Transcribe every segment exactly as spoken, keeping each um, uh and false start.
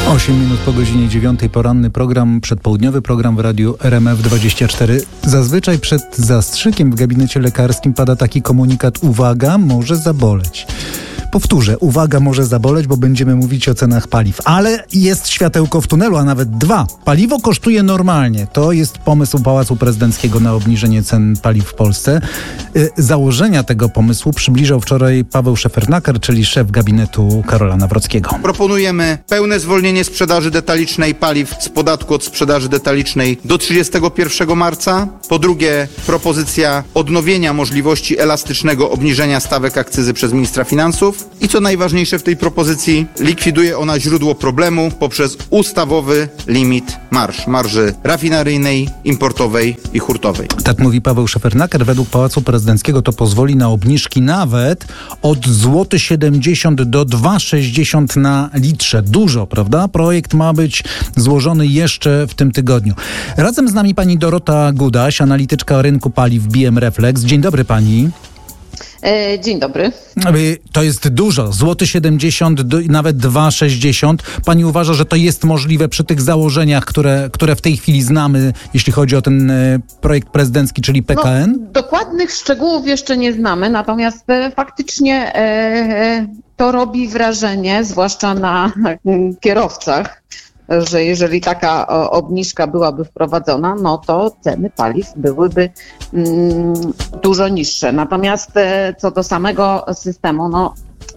osiem minut po godzinie dziewiątej, poranny program, przedpołudniowy program w radiu R M F dwadzieścia cztery. Zazwyczaj przed zastrzykiem w gabinecie lekarskim pada taki komunikat: uwaga, może zaboleć. Powtórzę, uwaga, może zaboleć, bo będziemy mówić o cenach paliw. Ale jest światełko w tunelu, a nawet dwa. Paliwo kosztuje normalnie. To jest pomysł Pałacu Prezydenckiego na obniżenie cen paliw w Polsce. Założenia tego pomysłu przybliżał wczoraj Paweł Szefernaker, czyli szef gabinetu Karola Nawrockiego. Proponujemy pełne zwolnienie sprzedaży detalicznej paliw z podatku od sprzedaży detalicznej do trzydziestego pierwszego marca. Po drugie, propozycja odnowienia możliwości elastycznego obniżenia stawek akcyzy przez ministra finansów. I co najważniejsze w tej propozycji, likwiduje ona źródło problemu poprzez ustawowy limit marż, marży rafineryjnej, importowej i hurtowej. Tak mówi Paweł Szefernaker. Według Pałacu Prezydenckiego to pozwoli na obniżki nawet od złoty siedemdziesiąt do dwa sześćdziesiąt na litrze. Dużo, prawda? Projekt ma być złożony jeszcze w tym tygodniu. Razem z nami pani Dorota Gudaś, analityczka rynku paliw B M Reflex. Dzień dobry pani. Dzień dobry. To jest dużo. Złoty siedemdziesiąt, nawet dwa sześćdziesiąt. Pani uważa, że to jest możliwe przy tych założeniach, które, które w tej chwili znamy, jeśli chodzi o ten projekt prezydencki, czyli P K N? No, dokładnych szczegółów jeszcze nie znamy, natomiast e, faktycznie e, to robi wrażenie, zwłaszcza na kierowcach, że jeżeli taka obniżka byłaby wprowadzona, no to ceny paliw byłyby mm, dużo niższe. Natomiast e, co do samego systemu, no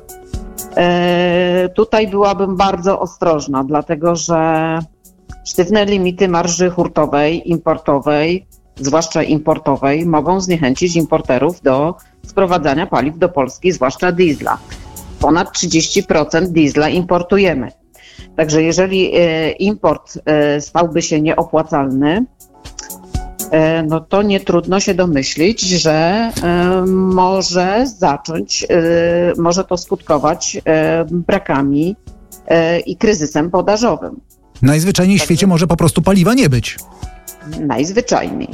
e, tutaj byłabym bardzo ostrożna, dlatego że sztywne limity marży hurtowej, importowej, zwłaszcza importowej, mogą zniechęcić importerów do sprowadzania paliw do Polski, zwłaszcza diesla. Ponad trzydzieści procent diesla importujemy. Także jeżeli import stałby się nieopłacalny, no to nie trudno się domyślić, że może zacząć, może to skutkować brakami i kryzysem podażowym. Najzwyczajniej w świecie może po prostu paliwa nie być. Najzwyczajniej.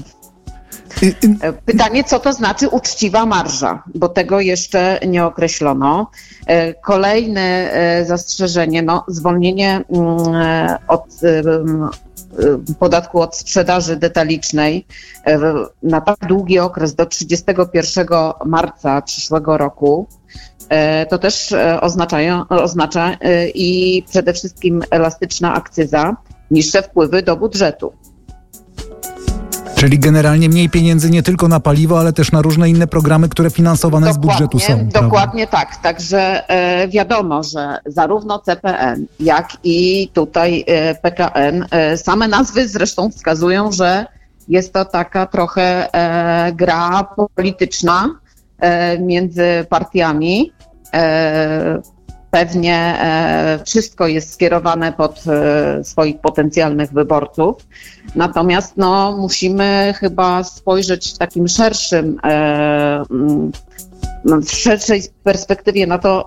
Pytanie, co to znaczy uczciwa marża, bo tego jeszcze nie określono. Kolejne zastrzeżenie, no, zwolnienie od podatku od sprzedaży detalicznej na tak długi okres do trzydziestego pierwszego marca przyszłego roku. To też oznaczają, oznacza i przede wszystkim elastyczna akcyza, niższe wpływy do budżetu. Czyli generalnie mniej pieniędzy nie tylko na paliwo, ale też na różne inne programy, które finansowane dokładnie, z budżetu są. Dokładnie prawda? Tak. Także e, wiadomo, że zarówno C P N, jak i tutaj e, P K N, e, same nazwy zresztą wskazują, że jest to taka trochę e, gra polityczna e, między partiami. E, Pewnie e, wszystko jest skierowane pod e, swoich potencjalnych wyborców. Natomiast no, musimy chyba spojrzeć w takim szerszym, e, w szerszej perspektywie na to,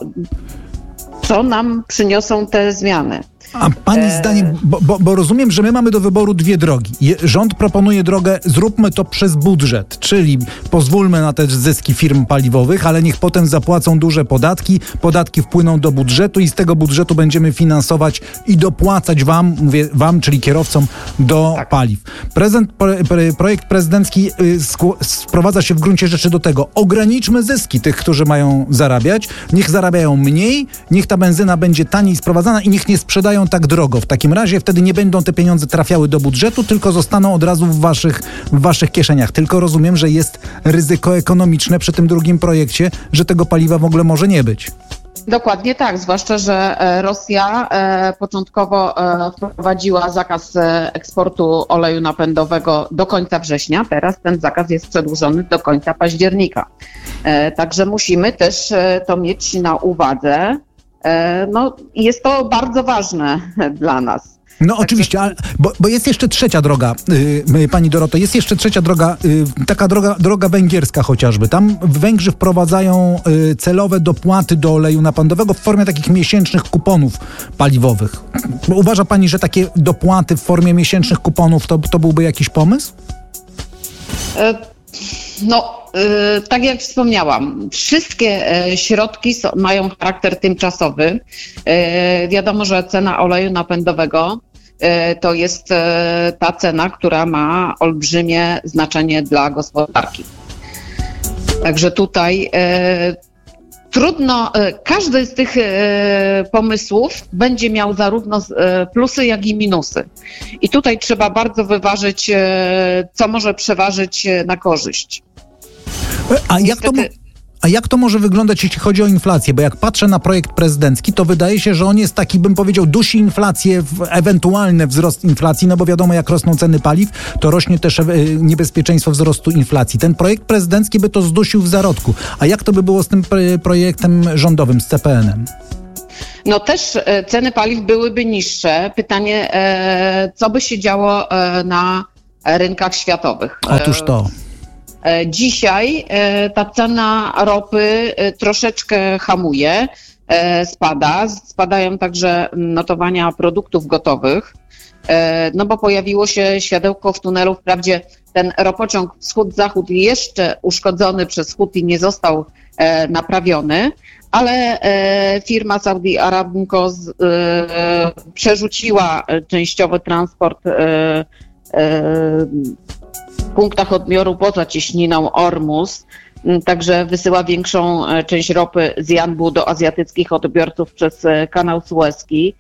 co nam przyniosą te zmiany. A pani e... zdaniem, bo, bo, bo rozumiem, że my mamy do wyboru dwie drogi. Je, rząd proponuje drogę, zróbmy to przez budżet, czyli pozwólmy na te zyski firm paliwowych, ale niech potem zapłacą duże podatki, podatki wpłyną do budżetu i z tego budżetu będziemy finansować i dopłacać wam, mówię wam, czyli kierowcom, do tak. paliw. Prezent, pro, projekt prezydencki y, skło, sprowadza się w gruncie rzeczy do tego: ograniczmy zyski tych, którzy mają zarabiać, niech zarabiają mniej, niech ta benzyna będzie taniej sprowadzana i niech nie sprzedają tak drogo. W takim razie wtedy nie będą te pieniądze trafiały do budżetu, tylko zostaną od razu w waszych, w waszych kieszeniach. Tylko rozumiem, że jest ryzyko ekonomiczne przy tym drugim projekcie, że tego paliwa w ogóle może nie być. Dokładnie tak, zwłaszcza że Rosja początkowo wprowadziła zakaz eksportu oleju napędowego do końca września. Teraz ten zakaz jest przedłużony do końca października. Także musimy też to mieć na uwadze. No, jest to bardzo ważne dla nas. No oczywiście, ale, bo, bo jest jeszcze trzecia droga, yy, pani Doroto, jest jeszcze trzecia droga, yy, taka droga, droga węgierska chociażby. Tam Węgrzy wprowadzają yy, celowe dopłaty do oleju napędowego w formie takich miesięcznych kuponów paliwowych. Uważa pani, że takie dopłaty w formie miesięcznych kuponów to, to byłby jakiś pomysł? No, y, tak jak wspomniałam, wszystkie y, środki so, mają charakter tymczasowy. Y, wiadomo, że cena oleju napędowego y, to jest y, ta cena, która ma olbrzymie znaczenie dla gospodarki. Także tutaj y, trudno, każdy z tych pomysłów będzie miał zarówno plusy, jak i minusy. I tutaj trzeba bardzo wyważyć, co może przeważyć na korzyść. A jak to... A jak to może wyglądać, jeśli chodzi o inflację? Bo jak patrzę na projekt prezydencki, to wydaje się, że on jest taki, bym powiedział, dusi inflację, w ewentualny wzrost inflacji, no bo wiadomo, jak rosną ceny paliw, to rośnie też e, niebezpieczeństwo wzrostu inflacji. Ten projekt prezydencki by to zdusił w zarodku. A jak to by było z tym projektem rządowym, z C P N-em? No też e, ceny paliw byłyby niższe. Pytanie, e, co by się działo e, na rynkach światowych? Otóż to. Dzisiaj ta cena ropy troszeczkę hamuje, spada. Spadają także notowania produktów gotowych, no bo pojawiło się światełko w tunelu. Wprawdzie ten ropociąg wschód-zachód jeszcze uszkodzony przez Huti nie został naprawiony, ale firma Saudi Aramco przerzuciła częściowy transport w punktach odbioru poza cieśniną Ormus, także wysyła większą część ropy z Janbu do azjatyckich odbiorców przez kanał Suezki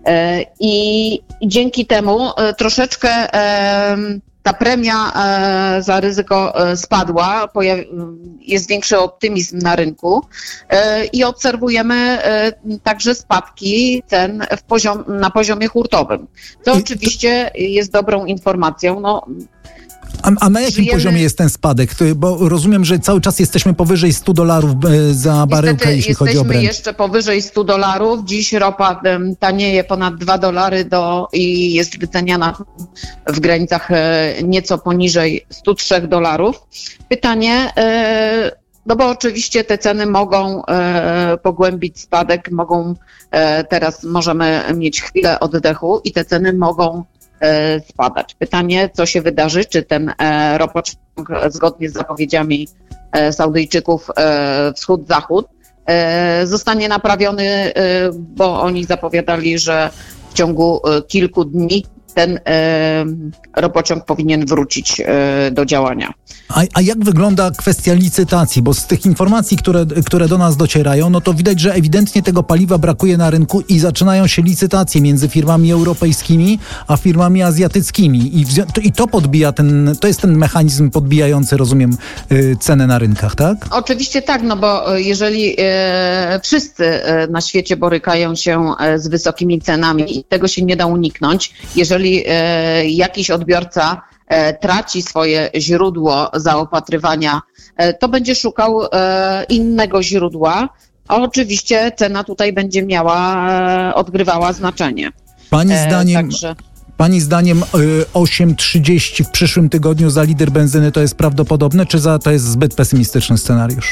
i dzięki temu troszeczkę ta premia za ryzyko spadła, jest większy optymizm na rynku i obserwujemy także spadki cen w poziom, na poziomie hurtowym, co oczywiście jest dobrą informacją. No, A, a na jakim Żyjemy... poziomie jest ten spadek? Bo rozumiem, że cały czas jesteśmy powyżej stu dolarów za baryłkę, Niestety, jeśli chodzi o Brent. Jesteśmy jeszcze powyżej stu dolarów. Dziś ropa tanieje ponad dwa dolary do, i jest wyceniana w granicach nieco poniżej stu trzech dolarów. Pytanie, no bo oczywiście te ceny mogą pogłębić spadek, mogą teraz możemy mieć chwilę oddechu i te ceny mogą spadać. Pytanie, co się wydarzy, czy ten ropociąg zgodnie z zapowiedziami Saudyjczyków wschód-zachód zostanie naprawiony, bo oni zapowiadali, że w ciągu kilku dni ten ropociąg powinien wrócić do działania. A, a jak wygląda kwestia licytacji? Bo z tych informacji, które, które do nas docierają, no to widać, że ewidentnie tego paliwa brakuje na rynku i zaczynają się licytacje między firmami europejskimi a firmami azjatyckimi. I, w, i to podbija ten, to jest ten mechanizm podbijający, rozumiem, cenę na rynkach, tak? Oczywiście tak, no bo jeżeli e, wszyscy na świecie borykają się z wysokimi cenami i tego się nie da uniknąć, jeżeli e, jakiś odbiorca traci swoje źródło zaopatrywania, to będzie szukał innego źródła, a oczywiście cena tutaj będzie miała, odgrywała znaczenie. Pani zdaniem, Także... Pani zdaniem osiem trzydzieści w przyszłym tygodniu za litr benzyny to jest prawdopodobne, czy za, to jest zbyt pesymistyczny scenariusz?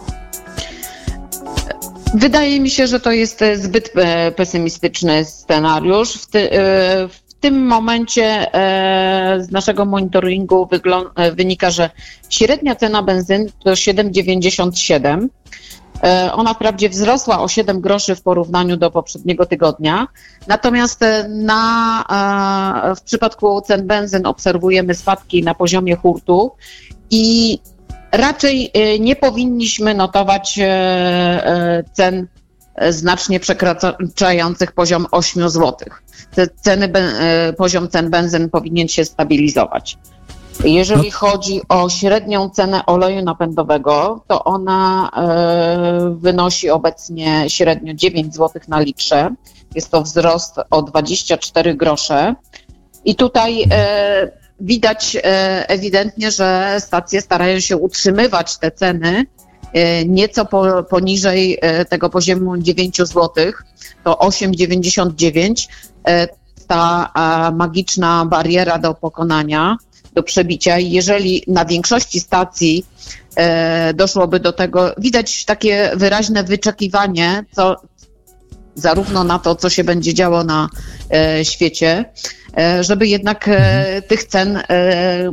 Wydaje mi się, że to jest zbyt pesymistyczny scenariusz. W, ty, w W tym momencie e, z naszego monitoringu wyglą- wynika, że średnia cena benzyny to siedem dziewięćdziesiąt siedem. E, ona wprawdzie wzrosła o siedem groszy w porównaniu do poprzedniego tygodnia, natomiast na, e, w przypadku cen benzyn obserwujemy spadki na poziomie hurtu i raczej e, nie powinniśmy notować e, e, cen znacznie przekraczających poziom osiem złotych. Te ceny, poziom cen benzyn powinien się stabilizować. Jeżeli no. chodzi o średnią cenę oleju napędowego, to ona e, wynosi obecnie średnio dziewięć złotych na litrze. Jest to wzrost o dwadzieścia cztery grosze. I tutaj e, widać e, ewidentnie, że stacje starają się utrzymywać te ceny nieco po, poniżej tego poziomu dziewięć złotych, to osiem dziewięćdziesiąt dziewięć, ta magiczna bariera do pokonania, do przebicia. I jeżeli na większości stacji doszłoby do tego, widać takie wyraźne wyczekiwanie, co zarówno na to, co się będzie działo na świecie, żeby jednak tych cen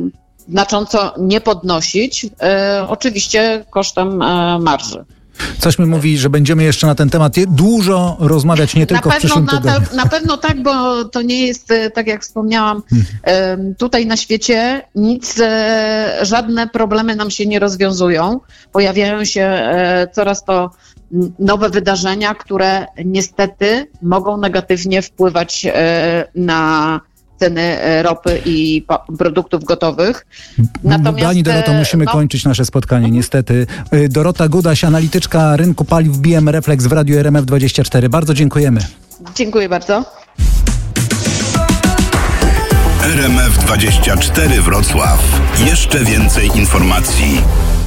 znacząco nie podnosić, e, oczywiście kosztem e, marży. Coś mi mówi, że będziemy jeszcze na ten temat dużo rozmawiać, nie tylko na w przyszłym pewno, tygodniu. Na, na pewno tak, bo to nie jest, tak jak wspomniałam, hmm. tutaj na świecie nic, żadne problemy nam się nie rozwiązują. Pojawiają się coraz to nowe wydarzenia, które niestety mogą negatywnie wpływać na ceny ropy i produktów gotowych. Natomiast, Pani Doroto, musimy no... kończyć nasze spotkanie, mhm. niestety. Dorota Gudaś, analityczka rynku paliw B M Reflex w Radiu R M F dwadzieścia cztery. Bardzo dziękujemy. Dziękuję bardzo. R M F dwadzieścia cztery Wrocław. Jeszcze więcej informacji.